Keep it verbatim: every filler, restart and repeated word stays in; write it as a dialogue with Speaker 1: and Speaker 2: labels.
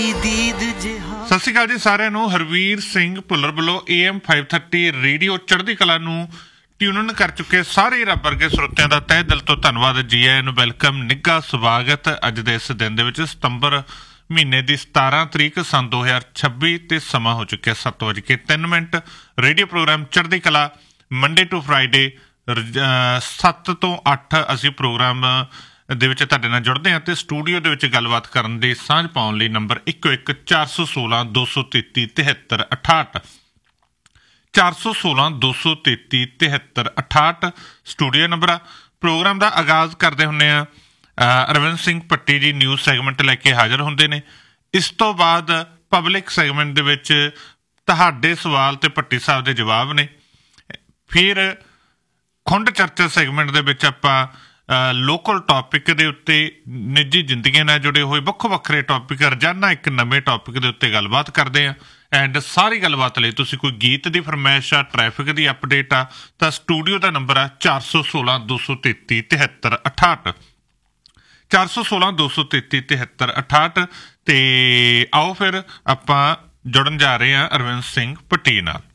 Speaker 1: ਸਤਿ ਸ਼੍ਰੀ ਅਕਾਲ ਜੀ ਸਾਰਿਆਂ ਨੂੰ। ਹਰਵੀਰ ਸਿੰਘ ਭੁੱਲਰ ਵੱਲੋਂ A M five thirty radio ਚੜ੍ਹਦੀ ਕਲਾ ਨੂੰ ਟਿਊਨ ਕਰ ਚੁੱਕੇ ਸਾਰੇ ਰੱਬ ਵਰਗੇ ਸਰੋਤਿਆਂ ਦਾ ਤਹਿ ਦਿਲ ਤੋਂ ਧੰਨਵਾਦ। ਜੀ ਆਇਆਂ ਨੂੰ ਵੈਲਕਮ, ਨਿੱਘਾ ਸਵਾਗਤ। ਅੱਜ ਦੇ ਇਸ ਦਿਨ ਦੇ ਵਿੱਚ ਸਤੰਬਰ ਮਹੀਨੇ ਦੀ ਸਤਾਰਾਂ ਤਰੀਕ ਸੰਨ ਦੋ ਹਜ਼ਾਰ ਛੱਬੀ ਤੇ ਸਮਾਂ ਹੋ ਚੁੱਕਿਆ ਸੱਤ ਵੱਜ ਕੇ ਤਿੰਨ ਮਿੰਟ। ਰੇਡੀਓ ਪ੍ਰੋਗਰਾਮ ਚੜ੍ਹਦੀ ਕਲਾ ਮੰਡੇ ਟੂ ਫਰਾਈਡੇ ਸੱਤ ਤੋਂ ਅੱਠ ਅਸੀਂ ਪ੍ਰੋਗਰਾਮ ਦੇ ਵਿੱਚ ਤੁਹਾਡੇ ਨਾਲ ਜੁੜਦੇ ਹਾਂ ਅਤੇ ਸਟੂਡੀਓ ਦੇ ਵਿੱਚ ਗੱਲਬਾਤ ਕਰਨ ਦੀ ਸਾਂਝ ਪਾਉਣ ਲਈ ਨੰਬਰ ਇੱਕੋ ਇੱਕ ਚਾਰ ਸੌ ਸੋਲਾਂ ਦੋ ਸੌ ਤੇਤੀ ਤਿਹੱਤਰ ਅਠਾਹਠ ਚਾਰ ਸੌ ਸੋਲਾਂ ਦੋ ਸੌ ਤੇਤੀ ਤਿਹੱਤਰ ਅਠਾਹਠ ਸਟੂਡੀਓ ਨੰਬਰ ਆ। ਪ੍ਰੋਗਰਾਮ ਦਾ ਆਗਾਜ਼ ਕਰਦੇ ਹੁੰਦੇ ਹਾਂ ਅਰਵਿੰਦ ਸਿੰਘ ਭੱਟੀ ਜੀ ਨਿਊਜ਼ ਸੈਗਮੈਂਟ ਲੈ ਕੇ ਹਾਜ਼ਰ ਹੁੰਦੇ ਨੇ। ਇਸ ਤੋਂ ਬਾਅਦ ਪਬਲਿਕ ਸੈਗਮੈਂਟ ਦੇ ਵਿੱਚ ਤੁਹਾਡੇ ਸਵਾਲ ਅਤੇ ਭੱਟੀ ਸਾਹਿਬ ਦੇ ਜਵਾਬ ਨੇ। ਫਿਰ ਖੁੰਡ ਚਰਚਾ ਸੈਗਮੈਂਟ ਦੇ ਵਿੱਚ ਆਪਾਂ ਲੋਕਲ ਟੋਪਿਕ ਦੇ ਉੱਤੇ ਨਿੱਜੀ ਜ਼ਿੰਦਗੀ ਨਾਲ ਜੁੜੇ ਹੋਏ ਵੱਖੋ ਵੱਖਰੇ ਟੋਪਿਕ ਰੋਜ਼ਾਨਾ ਇੱਕ ਨਵੇਂ ਟੋਪਿਕ ਦੇ ਉੱਤੇ ਗੱਲਬਾਤ ਕਰਦੇ ਹਾਂ। ਐਂਡ ਸਾਰੀ ਗੱਲਬਾਤ ਲਈ ਤੁਸੀਂ ਕੋਈ ਗੀਤ ਦੀ ਫਰਮਾਇਸ਼ ਆ, ਟਰੈਫਿਕ ਦੀ ਅਪਡੇਟ ਆ, ਤਾਂ ਸਟੂਡੀਓ ਦਾ ਨੰਬਰ ਆ ਚਾਰ ਸੌ ਸੋਲਾਂ ਦੋ ਸੌ ਤੇਤੀ ਤਿਹੱਤਰ ਅਠਾਹਠ ਚਾਰ ਸੌ ਸੋਲਾਂ ਦੋ ਸੌ ਤੇਤੀ ਤਿਹੱਤਰ ਅਠਾਹਠ। ਅਤੇ ਆਓ ਫਿਰ ਆਪਾਂ ਜੁੜਨ ਜਾ ਰਹੇ ਹਾਂ ਅਰਵਿੰਦ ਸਿੰਘ ਭੱਟੀ ਨਾਲ।